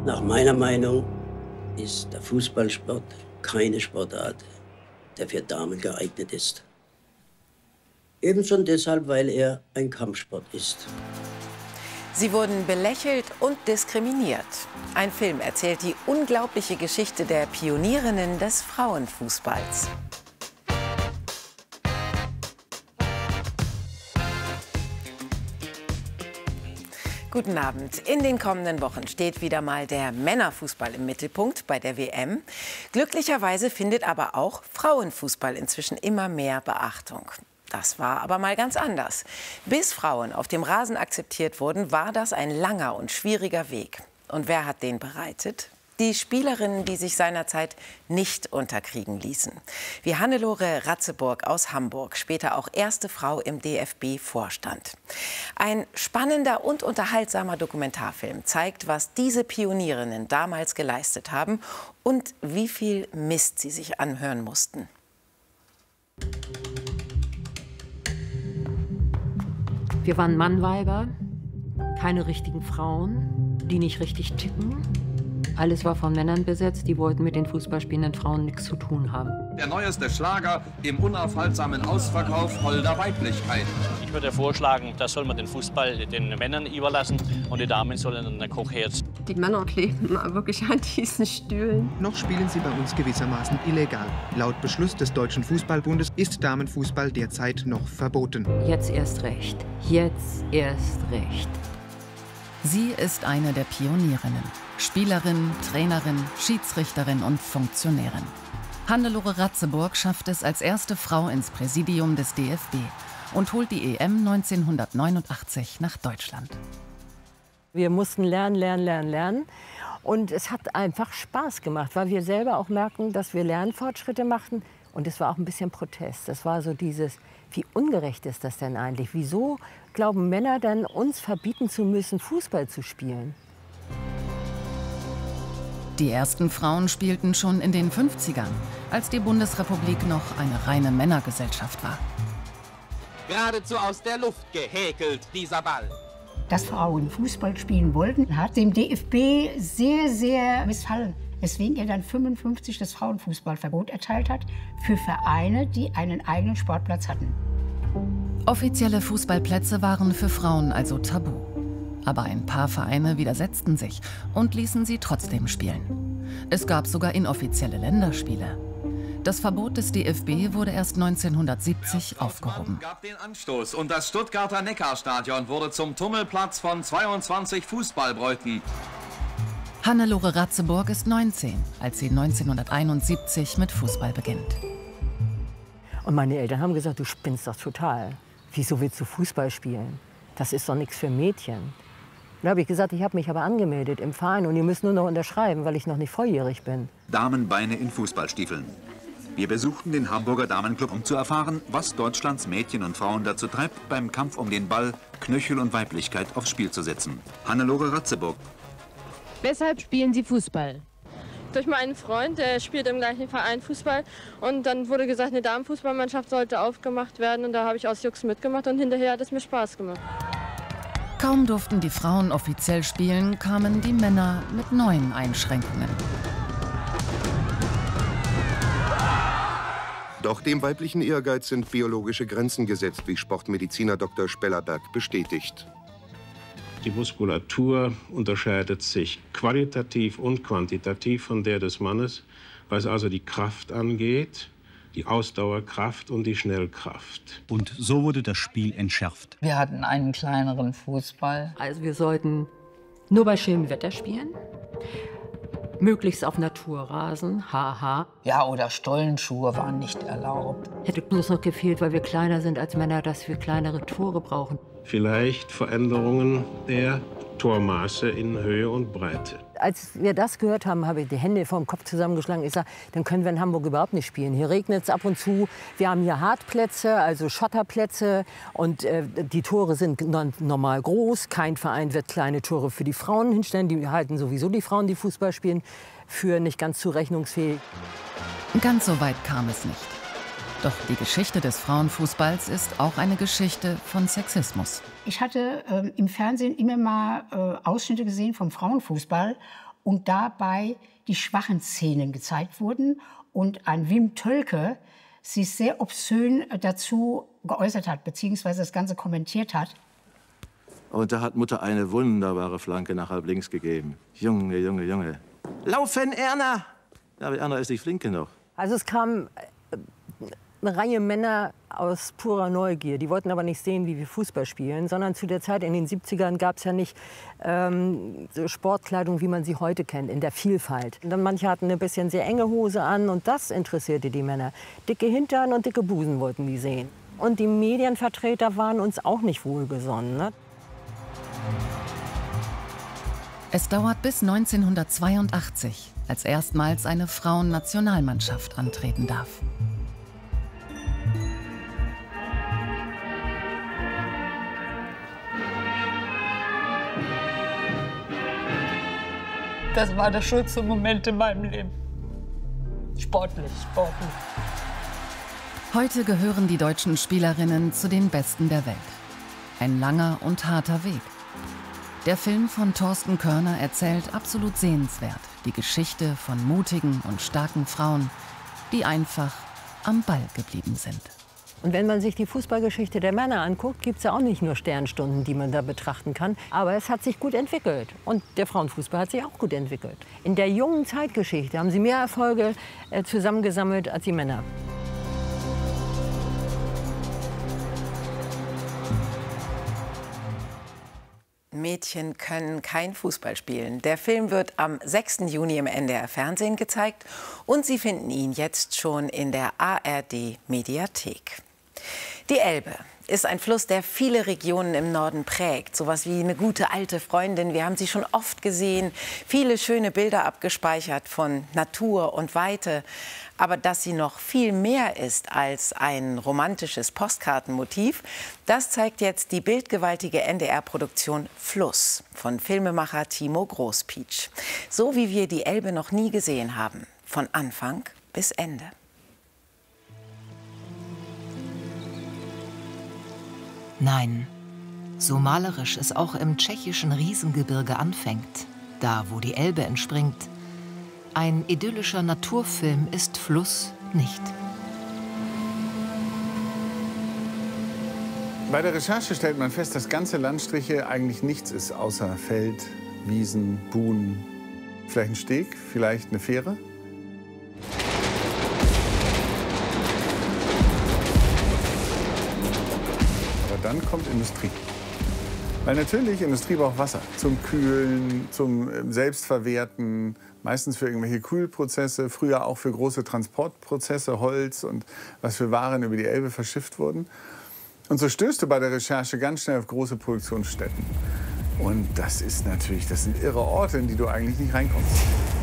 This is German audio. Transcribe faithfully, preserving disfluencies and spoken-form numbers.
Nach meiner Meinung ist der Fußballsport keine Sportart, der für Damen geeignet ist. Eben schon deshalb, weil er ein Kampfsport ist. Sie wurden belächelt und diskriminiert. Ein Film erzählt die unglaubliche Geschichte der Pionierinnen des Frauenfußballs. Guten Abend. In den kommenden Wochen steht wieder mal der Männerfußball im Mittelpunkt bei der W M. Glücklicherweise findet aber auch Frauenfußball inzwischen immer mehr Beachtung. Das war aber mal ganz anders. Bis Frauen auf dem Rasen akzeptiert wurden, war das ein langer und schwieriger Weg. Und wer hat den bereitet? Die Spielerinnen, die sich seinerzeit nicht unterkriegen ließen. Wie Hannelore Ratzeburg aus Hamburg, später auch erste Frau im D F B-Vorstand. Ein spannender und unterhaltsamer Dokumentarfilm zeigt, was diese Pionierinnen damals geleistet haben und wie viel Mist sie sich anhören mussten. Wir waren Mannweiber, keine richtigen Frauen, die nicht richtig ticken. Alles war von Männern besetzt, die wollten mit den fußballspielenden Frauen nichts zu tun haben. Der neueste Schlager im unaufhaltsamen Ausverkauf holder Weiblichkeit. Ich würde vorschlagen, das soll man den Fußball den Männern überlassen und die Damen sollen an den Kochherd. Die Männer kleben wirklich an diesen Stühlen. Noch spielen sie bei uns gewissermaßen illegal. Laut Beschluss des Deutschen Fußballbundes ist Damenfußball derzeit noch verboten. Jetzt erst recht. Jetzt erst recht. Sie ist eine der Pionierinnen. Spielerin, Trainerin, Schiedsrichterin und Funktionärin. Hannelore Ratzeburg schafft es als erste Frau ins Präsidium des D F B und holt die E M neunzehnhundertneunundachtzig nach Deutschland. Wir mussten lernen, lernen, lernen, lernen. Und es hat einfach Spaß gemacht, weil wir selber auch merken, dass wir Lernfortschritte machten. Und es war auch ein bisschen Protest. Das war so dieses, wie ungerecht ist das denn eigentlich? Wieso glauben Männer dann, uns verbieten zu müssen, Fußball zu spielen? Die ersten Frauen spielten schon in den fünfzigern, als die Bundesrepublik noch eine reine Männergesellschaft war. Geradezu aus der Luft gehäkelt, dieser Ball. Dass Frauen Fußball spielen wollten, hat dem D F B sehr, sehr missfallen. Weswegen er dann fünfundfünfzig das Frauenfußballverbot erteilt hat für Vereine, die einen eigenen Sportplatz hatten. Offizielle Fußballplätze waren für Frauen also tabu. Aber ein paar Vereine widersetzten sich und ließen sie trotzdem spielen. Es gab sogar inoffizielle Länderspiele. Das Verbot des D F B wurde erst neunzehnhundertsiebzig aufgehoben. Gab den Anstoß und das Stuttgarter Neckarstadion wurde zum Tummelplatz von zweiundzwanzig Fußballbräuten. Hannelore Ratzeburg ist neunzehn, als sie neunzehnhunderteinundsiebzig mit Fußball beginnt. Und meine Eltern haben gesagt, du spinnst doch total. Wieso willst du Fußball spielen? Das ist doch nichts für Mädchen. Da habe ich gesagt, ich habe mich aber angemeldet im Verein und ihr müsst nur noch unterschreiben, weil ich noch nicht volljährig bin. Damenbeine in Fußballstiefeln. Wir besuchten den Hamburger Damenclub, um zu erfahren, was Deutschlands Mädchen und Frauen dazu treibt, beim Kampf um den Ball Knöchel und Weiblichkeit aufs Spiel zu setzen. Hannelore Ratzeburg. Weshalb spielen Sie Fußball? Durch meinen Freund, der spielt im gleichen Verein Fußball. Und dann wurde gesagt, eine Damenfußballmannschaft sollte aufgemacht werden. Und da habe ich aus Jux mitgemacht und hinterher hat es mir Spaß gemacht. Kaum durften die Frauen offiziell spielen, kamen die Männer mit neuen Einschränkungen. Doch dem weiblichen Ehrgeiz sind biologische Grenzen gesetzt, wie Sportmediziner Doktor Spellerberg bestätigt. Die Muskulatur unterscheidet sich qualitativ und quantitativ von der des Mannes, was also die Kraft angeht, die Ausdauerkraft und die Schnellkraft. Und so wurde das Spiel entschärft. Wir hatten einen kleineren Fußball. Also wir sollten nur bei schönem Wetter spielen, möglichst auf Naturrasen, haha. Ja, oder Stollenschuhe waren nicht erlaubt. Hätte bloß noch gefehlt, weil wir kleiner sind als Männer, dass wir kleinere Tore brauchen. Vielleicht Veränderungen der Tormaße in Höhe und Breite. Als wir das gehört haben, habe ich die Hände vor dem Kopf zusammengeschlagen. Ich sage, dann können wir in Hamburg überhaupt nicht spielen. Hier regnet es ab und zu. Wir haben hier Hartplätze, also Schotterplätze. Und äh, die Tore sind normal groß. Kein Verein wird kleine Tore für die Frauen hinstellen. Die halten sowieso die Frauen, die Fußball spielen, für nicht ganz zurechnungsfähig. Ganz so weit kam es nicht. Doch die Geschichte des Frauenfußballs ist auch eine Geschichte von Sexismus. Ich hatte äh, im Fernsehen immer mal äh, Ausschnitte gesehen vom Frauenfußball. und dabei die schwachen Szenen gezeigt wurden und ein Wim Tölke sich sehr obszön dazu geäußert hat, beziehungsweise das Ganze kommentiert hat. Und da hat Mutter eine wunderbare Flanke nach halb links gegeben. Junge, Junge, Junge. Laufen, Erna! Ja, aber Erna ist nicht flink genug. Also es kam eine Reihe Männer aus purer Neugier. Die wollten aber nicht sehen, wie wir Fußball spielen, sondern zu der Zeit in den siebzigern gab es ja nicht ähm, so Sportkleidung, wie man sie heute kennt, in der Vielfalt. Und dann manche hatten ein bisschen sehr enge Hose an und das interessierte die Männer. Dicke Hintern und dicke Busen wollten die sehen. Und die Medienvertreter waren uns auch nicht wohlgesonnen. Ne? Es dauert bis neunzehnhundertzweiundachtzig, als erstmals eine Frauennationalmannschaft antreten darf. Das war der schönste Moment in meinem Leben. Sportlich, sportlich. Heute gehören die deutschen Spielerinnen zu den Besten der Welt. Ein langer und harter Weg. Der Film von Thorsten Körner erzählt absolut sehenswert die Geschichte von mutigen und starken Frauen, die einfach am Ball geblieben sind. Und wenn man sich die Fußballgeschichte der Männer anguckt, gibt es ja auch nicht nur Sternstunden, die man da betrachten kann. Aber es hat sich gut entwickelt. Und der Frauenfußball hat sich auch gut entwickelt. In der jungen Zeitgeschichte haben sie mehr Erfolge äh, zusammengesammelt als die Männer. Mädchen können kein Fußball spielen. Der Film wird am sechsten Juni im N D R Fernsehen gezeigt und Sie finden ihn jetzt schon in der A R D Mediathek. Die Elbe ist ein Fluss, der viele Regionen im Norden prägt. Sowas wie eine gute alte Freundin. Wir haben sie schon oft gesehen. Viele schöne Bilder abgespeichert von Natur und Weite. Aber dass sie noch viel mehr ist als ein romantisches Postkartenmotiv, das zeigt jetzt die bildgewaltige N D R-Produktion Fluss von Filmemacher Timo Großpietsch. So wie wir die Elbe noch nie gesehen haben. Von Anfang bis Ende. Nein, so malerisch es auch im tschechischen Riesengebirge anfängt, da wo die Elbe entspringt, ein idyllischer Naturfilm ist Fluss nicht. Bei der Recherche stellt man fest, dass ganze Landstriche eigentlich nichts ist, außer Feld, Wiesen, Buhnen, vielleicht ein Steg, vielleicht eine Fähre. Dann kommt Industrie. Weil natürlich, Industrie braucht Wasser zum Kühlen, zum Selbstverwerten, meistens für irgendwelche Kühlprozesse, früher auch für große Transportprozesse, Holz und was für Waren über die Elbe verschifft wurden. Und so stößt du bei der Recherche ganz schnell auf große Produktionsstätten. Und das ist natürlich, das sind irre Orte, in die du eigentlich nicht reinkommst.